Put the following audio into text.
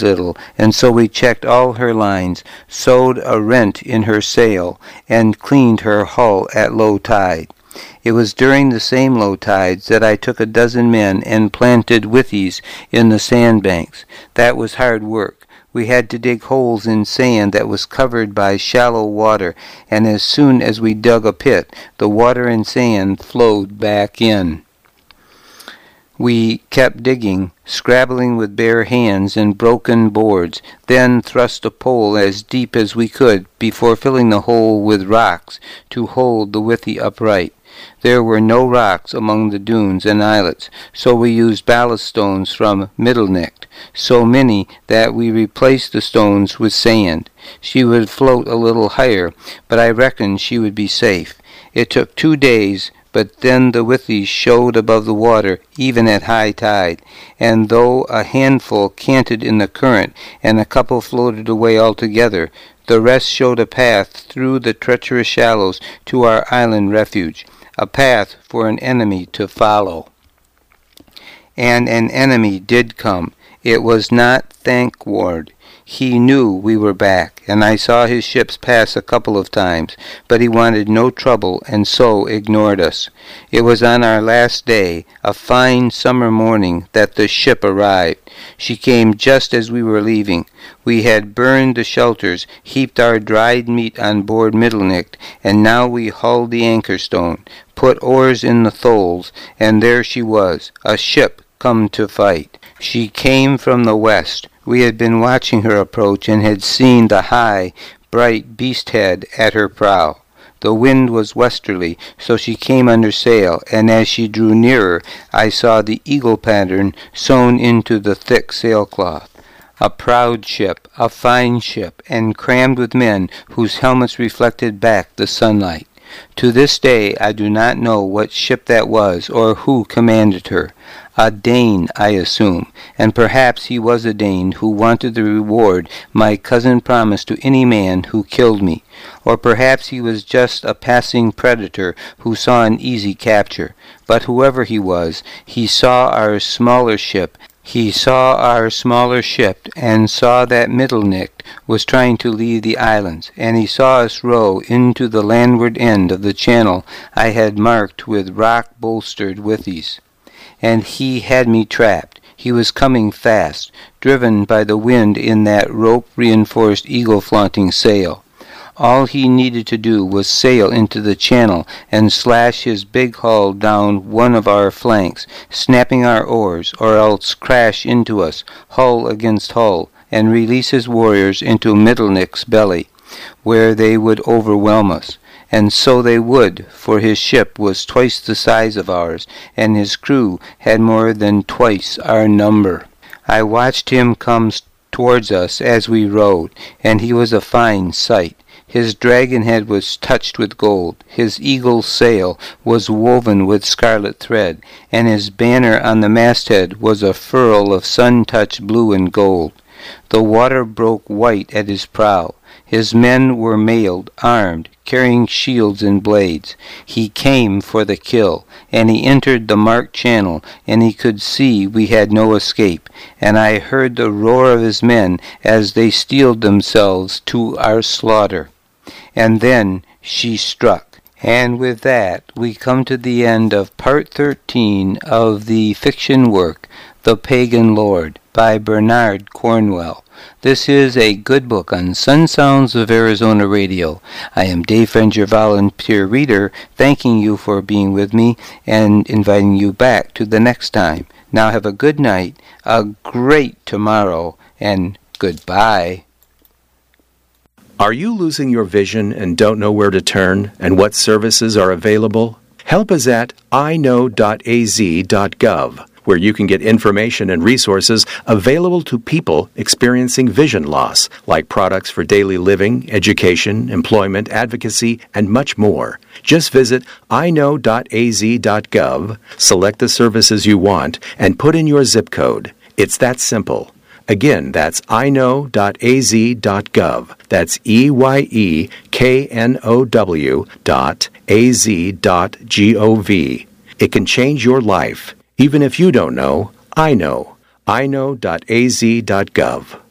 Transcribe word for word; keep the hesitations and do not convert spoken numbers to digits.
little, and so we checked all her lines, sewed a rent in her sail, and cleaned her hull at low tide. It was during the same low tides that I took a dozen men and planted withies in the sandbanks. That was hard work. We had to dig holes in sand that was covered by shallow water, and as soon as we dug a pit, the water and sand flowed back in. We kept digging, scrabbling with bare hands and broken boards, then thrust a pole as deep as we could before filling the hole with rocks to hold the withy upright. There were no rocks among the dunes and islets, so we used ballast stones from Middlenecht, so many that we replaced the stones with sand. She would float a little higher, but I reckoned she would be safe. It took two days, but then the withies showed above the water even at high tide, and though a handful canted in the current and a couple floated away altogether, the rest showed a path through the treacherous shallows to our island refuge, a path for an enemy to follow. And an enemy did come. It was not Thankward. He knew we were back, and I saw his ships pass a couple of times, but he wanted no trouble and so ignored us. It was on our last day, a fine summer morning, that the ship arrived. She came just as we were leaving. We had burned the shelters, heaped our dried meat on board Middlenecht, and now we hauled the anchor stone, put oars in the tholes, and there she was, a ship come to fight. She came from the west. We had been watching her approach and had seen the high, bright beast head at her prow. The wind was westerly, so she came under sail, and as she drew nearer, I saw the eagle pattern sewn into the thick sailcloth. A proud ship, a fine ship, and crammed with men whose helmets reflected back the sunlight. To this day I do not know what ship that was or who commanded her. A Dane, I assume, and perhaps he was a Dane who wanted the reward my cousin promised to any man who killed me, or perhaps he was just a passing predator who saw an easy capture. But whoever he was, he saw our smaller ship, he saw our smaller ship, and saw that Middlenecht was trying to leave the islands, and he saw us row into the landward end of the channel I had marked with rock-bolstered withies. And he had me trapped. He was coming fast, driven by the wind in that rope-reinforced eagle-flaunting sail. All he needed to do was sail into the channel and slash his big hull down one of our flanks, snapping our oars, or else crash into us, hull against hull, and release his warriors into Middlenecht's belly, where they would overwhelm us. And so they would, for his ship was twice the size of ours, and his crew had more than twice our number. I watched him come towards us as we rowed, and he was a fine sight. His dragon head was touched with gold, his eagle sail was woven with scarlet thread, and his banner on the masthead was a furl of sun-touched blue and gold. The water broke white at his prow. His men were mailed, armed, carrying shields and blades. He came for the kill, and he entered the marked channel, and he could see we had no escape, and I heard the roar of his men as they steeled themselves to our slaughter. And then she struck. And with that, we come to the end of Part thirteen of the fiction work, The Pagan Lord, by Bernard Cornwell. This is a good book on Sun Sounds of Arizona Radio. I am Dave Friend, your volunteer reader, thanking you for being with me and inviting you back to the next time. Now have a good night, a great tomorrow, and goodbye. Are you losing your vision and don't know where to turn and what services are available? Help is at i know dot a z dot gov, where you can get information and resources available to people experiencing vision loss, like products for daily living, education, employment, advocacy, and much more. Just visit i know dot a z dot gov, select the services you want, and put in your zip code. It's that simple. Again, that's i know dot a z dot gov. That's E Y E K N O W dot A Z dot G O V. It can change your life. Even if you don't know, I know. i know dot a z dot gov.